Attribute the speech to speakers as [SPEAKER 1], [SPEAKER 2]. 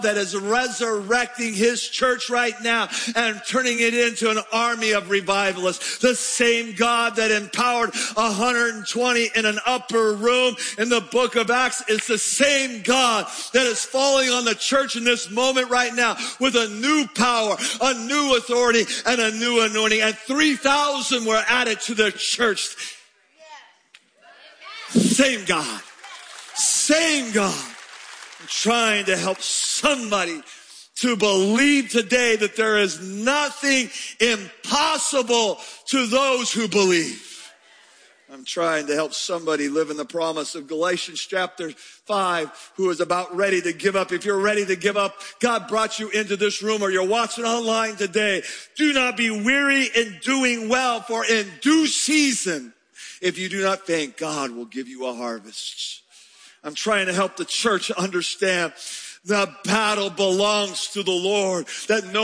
[SPEAKER 1] that is resurrecting his church right now and turning it into an army of revivalists. The same God that empowered 120 in an upper room in the book of Acts is the same God that is falling on the church in this moment right now with a new power, a new authority, and a new anointing. And 3,000 were added to the church. Same God. Same God. I'm trying to help somebody to believe today that there is nothing impossible to those who believe. I'm trying to help somebody live in the promise of Galatians chapter 5 who is about ready to give up. If you're ready to give up, God brought you into this room or you're watching online today. Do not be weary in doing well, for in due season, if you do not faint, God will give you a harvest. I'm trying to help the church understand the battle belongs to the Lord, that no